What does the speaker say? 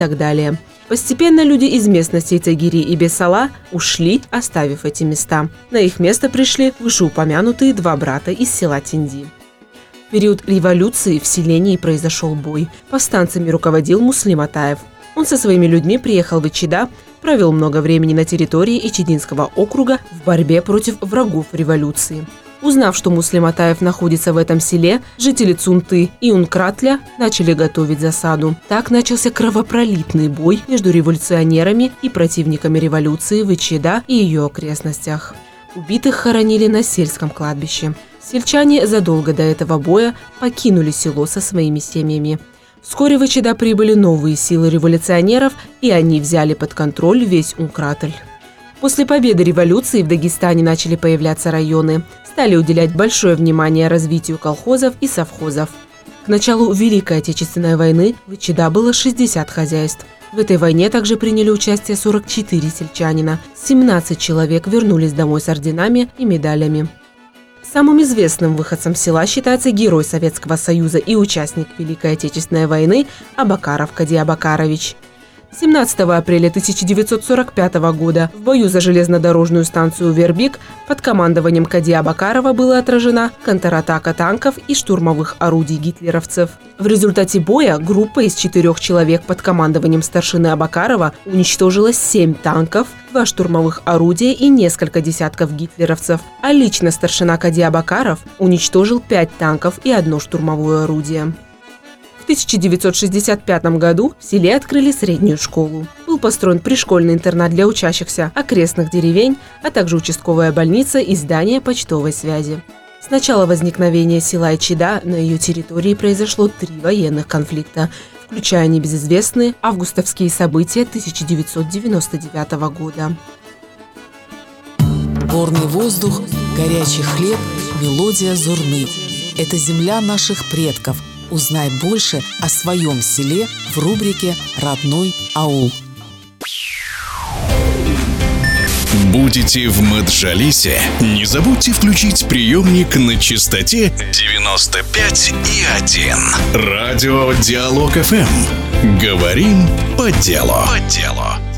и так далее. Постепенно люди из местностей Тагири и Бесала ушли, оставив эти места. На их место пришли вышеупомянутые два брата из села Тинди. В период революции в селении произошел бой. Повстанцами руководил Муслим Атаев. Он со своими людьми приехал в Ичида, провел много времени на территории Ичидинского округа в борьбе против врагов революции. Узнав, что Муслим Атаев находится в этом селе, жители Цунты и Ункратля начали готовить засаду. Так начался кровопролитный бой между революционерами и противниками революции в Ичида и ее окрестностях. Убитых хоронили на сельском кладбище. Сельчане задолго до этого боя покинули село со своими семьями. Вскоре в Ичида прибыли новые силы революционеров, и они взяли под контроль весь Ункратль. После победы революции в Дагестане начали появляться районы. Стали уделять большое внимание развитию колхозов и совхозов. К началу Великой Отечественной войны в Ичида было 60 хозяйств. В этой войне также приняли участие 44 сельчанина. 17 человек вернулись домой с орденами и медалями. Самым известным выходцем села считается герой Советского Союза и участник Великой Отечественной войны Абакаров Кади Абакарович. 17 апреля 1945 года в бою за железнодорожную станцию Вербик под командованием Кади Абакарова была отражена контратака танков и штурмовых орудий гитлеровцев. В результате боя группа из 4 человек под командованием старшины Абакарова уничтожила 7 танков, 2 штурмовых орудия и несколько десятков гитлеровцев, а лично старшина Кади Абакаров уничтожил 5 танков и 1 штурмовое орудие. В 1965 году в селе открыли среднюю школу. Был построен пришкольный интернат для учащихся окрестных деревень, а также участковая больница и здание почтовой связи. С начала возникновения села Ичида на ее территории произошло 3 военных конфликта, включая небезызвестные августовские события 1999 года. Горный воздух, горячий хлеб, мелодия зурны – это земля наших предков. Узнай больше о своем селе в рубрике «Родной аул». Будете в Маджалисе? Не забудьте включить приемник на частоте 95,1. Радио Диалог ФМ. Говорим по делу.